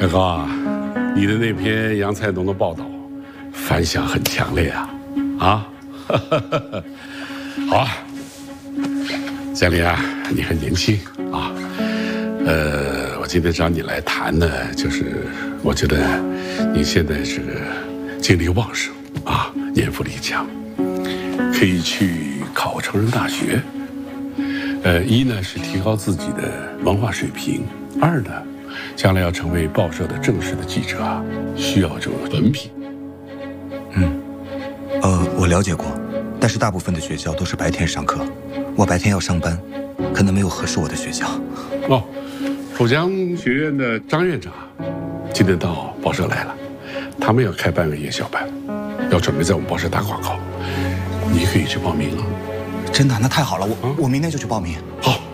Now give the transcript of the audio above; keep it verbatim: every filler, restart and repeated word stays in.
小高啊，你的那篇杨菜农的报道，反响很强烈啊！啊，好啊，江林啊，你很年轻啊。呃，我今天找你来谈呢，就是我觉得你现在是精力旺盛啊，年富力强，可以去考成人大学。呃，一呢是提高自己的文化水平，二呢，将来要成为报社的正式的记者啊，需要这种文凭。 嗯，呃，我了解过，但是大部分的学校都是白天上课，我白天要上班，可能没有合适我的学校。 哦，浦江学院的张院长今天到报社来了，他们要开办个夜校班，要准备在我们报社打广告，你可以去报名啊。 真的？那太好了，我、啊、我明天就去报名。 好。